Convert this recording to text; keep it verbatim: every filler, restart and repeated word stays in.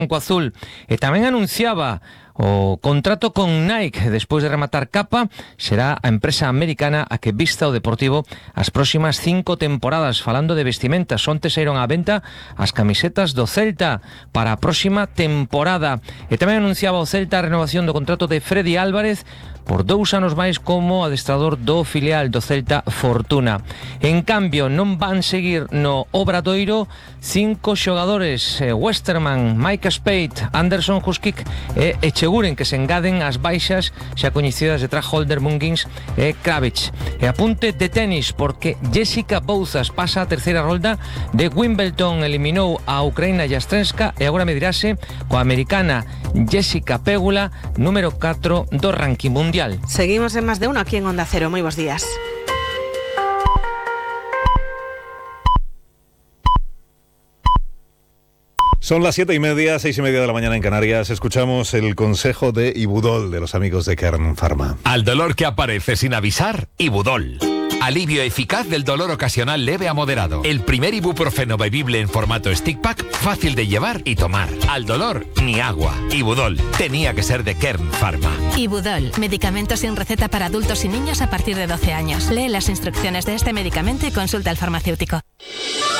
branco azul. E tamén anunciaba o contrato con Nike. Despois de rematar capa, será a empresa americana a que vista o Deportivo as próximas cinco temporadas. Falando de vestimentas, onte saíron á venta as camisetas do Celta para a próxima temporada. E tamén anunciaba o Celta a renovación do contrato de Freddy Álvarez por dous anos máis como adestrador do filial do Celta Fortuna. En cambio, non van seguir no Obradoiro cinco xogadores: eh, Westerman, Mike Spade, Anderson Huskick e Echeguren, que se engaden as baixas xa coñecidas de Traholder, Mungins e Kravitz. E apunte de tenis, porque Jessica Bouzas pasa a terceira rolda de Wimbledon, eliminou a Ucraína Yastrenska e agora medirase coa americana Jessica Pegula, número catro do ranking mundial. Seguimos en Más de Uno aquí en Onda Cero. Muy buenos días. Son las siete y media, seis y media de la mañana en Canarias. Escuchamos el consejo de Ibudol, de los amigos de Kern Pharma. Al dolor que aparece sin avisar, Ibudol. Alivio eficaz del dolor ocasional leve a moderado. El primer ibuprofeno bebible en formato stick pack, fácil de llevar y tomar. Al dolor, ni agua. Ibudol. Tenía que ser de Kern Pharma. Ibudol. Medicamento sin receta para adultos y niños a partir de doce años. Lee las instrucciones de este medicamento y consulta al farmacéutico.